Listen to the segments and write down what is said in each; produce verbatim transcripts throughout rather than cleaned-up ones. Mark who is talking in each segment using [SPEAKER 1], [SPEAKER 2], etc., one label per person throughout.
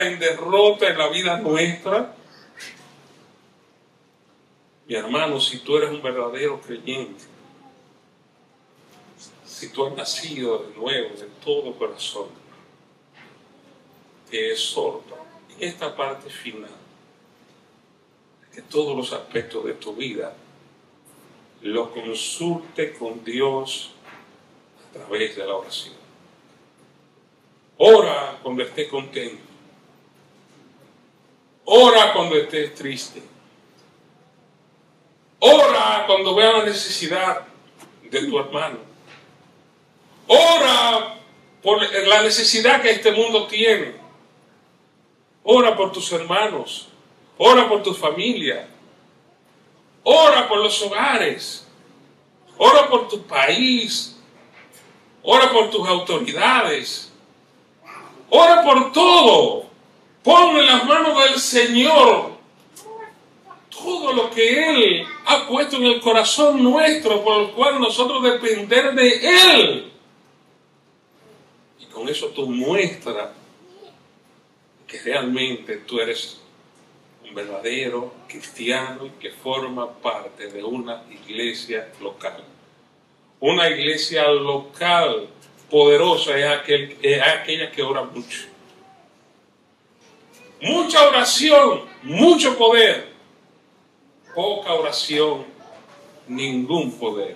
[SPEAKER 1] en derrota en la vida nuestra. Mi hermano, si tú eres un verdadero creyente, si tú has nacido de nuevo, de todo corazón, te exhorto en esta parte final que todos los aspectos de tu vida lo consulte con Dios a través de la oración. Ora cuando estés contento. Ora cuando estés triste. Ora cuando veas la necesidad de tu hermano. Ora por la necesidad que este mundo tiene. Ora por tus hermanos. Ora por tu familia. Ora por los hogares. Ora por tu país. Ora por tus autoridades. Ora por todo. Pon en las manos del Señor todo lo que Él ha puesto en el corazón nuestro, por el cual nosotros depender de Él. Y con eso tú muestras que realmente tú eres un verdadero cristiano y que forma parte de una iglesia local. Una iglesia local poderosa es, aquel, es aquella que ora mucho. Mucha oración, mucho poder. Poca oración, ningún poder.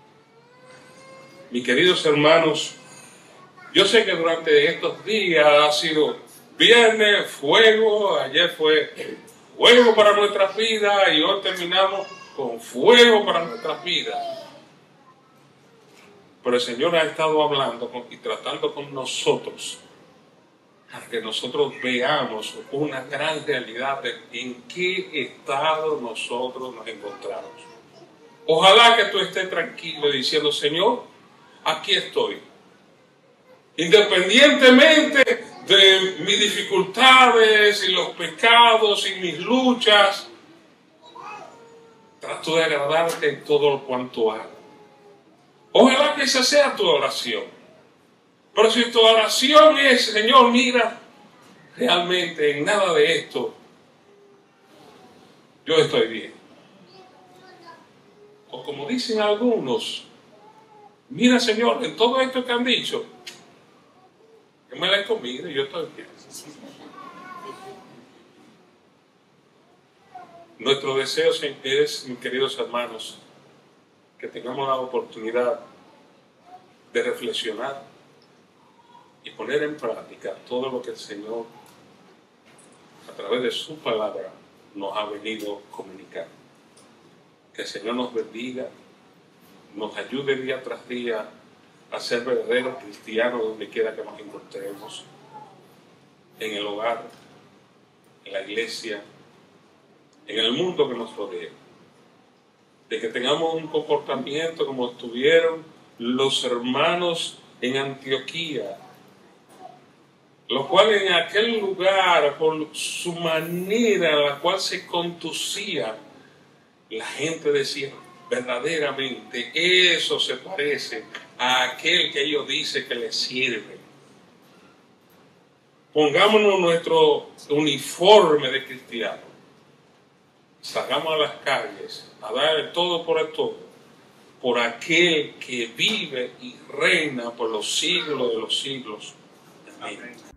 [SPEAKER 1] Mis queridos hermanos, yo sé que durante estos días ha sido viernes, fuego, ayer fue fuego para nuestras vidas y hoy terminamos con fuego para nuestras vidas. Pero el Señor ha estado hablando con, y tratando con nosotros para que nosotros veamos una gran realidad de en qué estado nosotros nos encontramos. Ojalá que tú estés tranquilo diciendo, Señor, aquí estoy. Independientemente de mis dificultades y los pecados y mis luchas, trato de agradarte en todo cuanto hago. Ojalá que esa sea tu oración. Pero si tu oración es, Señor, mira, realmente en nada de esto yo estoy bien. O como dicen algunos, mira, Señor, en todo esto que han dicho, que me la he comido y yo estoy bien. Nuestro deseo es, mis queridos hermanos, que tengamos la oportunidad de reflexionar y poner en práctica todo lo que el Señor, a través de su palabra, nos ha venido comunicando. Que el Señor nos bendiga, nos ayude día tras día a ser verdaderos cristianos donde quiera que nos encontremos, en el hogar, en la iglesia, en el mundo que nos rodea. De que tengamos un comportamiento como tuvieron los hermanos en Antioquía, los cuales en aquel lugar, por su manera en la cual se conducía, la gente decía, verdaderamente eso se parece a aquel que ellos dicen que les sirve. Pongámonos nuestro uniforme de cristiano, salgamos a las calles a dar el todo por el todo, por aquel que vive y reina por los siglos de los siglos. Amén.